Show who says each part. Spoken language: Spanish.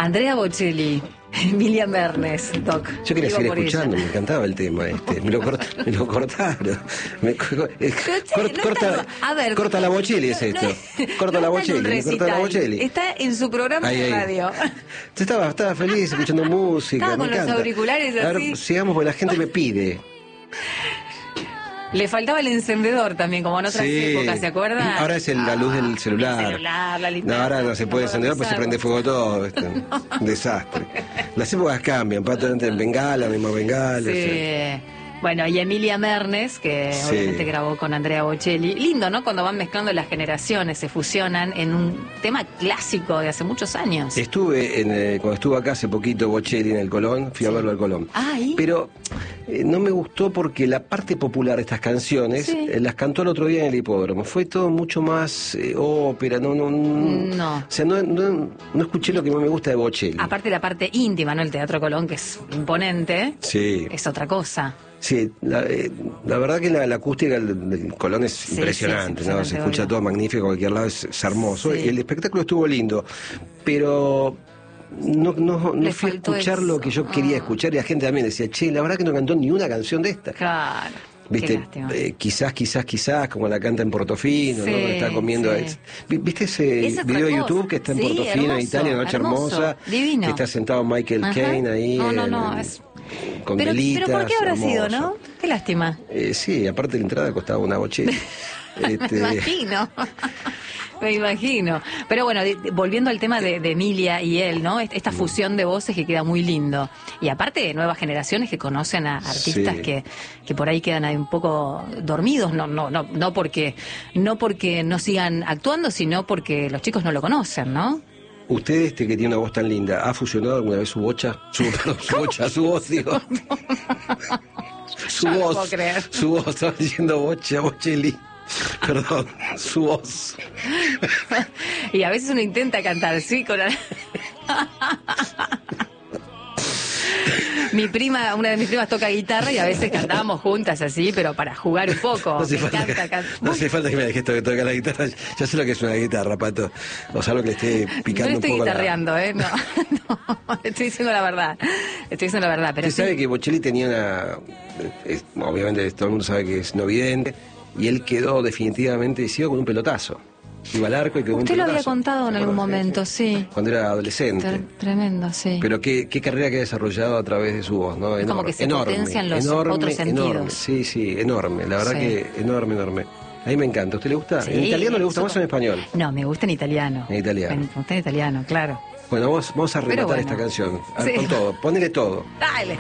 Speaker 1: Andrea Bocelli, Emilia Mernes, Doc.
Speaker 2: Yo quería
Speaker 1: Digo
Speaker 2: seguir
Speaker 1: por
Speaker 2: escuchando,
Speaker 1: ella.
Speaker 2: me encantaba el tema me lo cortaron.
Speaker 1: A ver,
Speaker 2: corta la Bocelli es esto. Corta la Bocelli, corta la Bocelli.
Speaker 1: Está en su programa de radio.
Speaker 2: Yo estaba feliz escuchando música.
Speaker 1: Estaba con
Speaker 2: me
Speaker 1: los
Speaker 2: encanta.
Speaker 1: auriculares
Speaker 2: A ver,
Speaker 1: así.
Speaker 2: sigamos porque la gente me pide.
Speaker 1: Le faltaba el encendedor también, como en otras épocas, ¿se acuerda?
Speaker 2: Ahora es la luz del celular.
Speaker 1: El celular, la linterna.
Speaker 2: No, ahora no se puede encender, pues se prende fuego todo. Un desastre. Las épocas cambian, Pato, antes en bengala, mismo bengala.
Speaker 1: Sí. Bueno, y Emilia Mernes, que obviamente grabó con Andrea Bocelli. Lindo, ¿no? Cuando van mezclando las generaciones, se fusionan en un tema clásico de hace muchos años.
Speaker 2: Estuve, cuando estuvo acá hace poquito Bocelli en el Colón, fui a verlo al Colón.
Speaker 1: ¿Y?
Speaker 2: Pero no me gustó porque la parte popular de estas canciones las cantó el otro día en el hipódromo. Fue todo mucho más ópera, no. O sea, no escuché lo que más me gusta de Bocelli.
Speaker 1: Aparte la parte íntima, ¿no? El Teatro Colón, que es imponente.
Speaker 2: Sí.
Speaker 1: Es otra cosa.
Speaker 2: Sí, la verdad que la acústica del Colón es impresionante, ¿no? Se escucha todo magnífico, a cualquier lado es hermoso. Y el espectáculo estuvo lindo, pero no fui a escuchar lo que yo quería escuchar, y la gente también decía, che, la verdad que no cantó ni una canción de esta.
Speaker 1: Claro.
Speaker 2: ¿Viste? Quizás, como la canta en Portofino, ¿no? Cuando está comiendo. ¿Viste ese video de YouTube que está en Portofino, en Italia, Noche Hermosa?
Speaker 1: Divino.
Speaker 2: Que está sentado Michael Caine ahí. Con velitas.
Speaker 1: Pero ¿por qué habrá
Speaker 2: hermoso.
Speaker 1: sido, no? Qué lástima.
Speaker 2: Sí, aparte la entrada costaba una Bocelli.
Speaker 1: Me imagino. Me imagino. Pero bueno, volviendo al tema de Emilia y él, ¿no? Esta fusión de voces que queda muy lindo. Y aparte de nuevas generaciones que conocen a artistas que por ahí quedan ahí un poco dormidos, no porque no sigan actuando, sino porque los chicos no lo conocen, ¿no?
Speaker 2: Usted, que tiene una voz tan linda, ¿ha fusionado alguna vez su bocha? Su voz, digo. Su voz.
Speaker 1: No puedo creer.
Speaker 2: Su voz, estaba diciendo Bocelli. Perdón, su voz.
Speaker 1: Y a veces uno intenta cantar, sí, con una de mis primas toca guitarra y a veces cantábamos juntas así, pero para jugar un poco.
Speaker 2: No hace falta que me dejes tocar la guitarra. Ya sé lo que es una guitarra, Pato. O sea, lo que le esté picando un poco.
Speaker 1: No estoy guitarreando, no, estoy diciendo la verdad. Pero
Speaker 2: usted sabe que Bocelli tenía obviamente todo el mundo sabe que es no vidente, y él quedó definitivamente ciego con un pelotazo. Iba al arco y quedó un pelotazo.
Speaker 1: Usted lo había contado en algún momento, sí.
Speaker 2: Cuando era adolescente.
Speaker 1: Tremendo, sí.
Speaker 2: Pero qué carrera que ha desarrollado a través de su voz, ¿no?
Speaker 1: Como que se potencian los otros sentidos.
Speaker 2: Enorme, sí, enorme. La verdad que enorme. A mí me encanta. ¿A usted le gusta?
Speaker 1: Sí,
Speaker 2: ¿En italiano le gusta más o en español?
Speaker 1: No, me gusta en italiano.
Speaker 2: En italiano.
Speaker 1: Me gusta en italiano, claro.
Speaker 2: Bueno, vamos a rematar esta canción. Con todo. Ponele todo.
Speaker 1: Dale.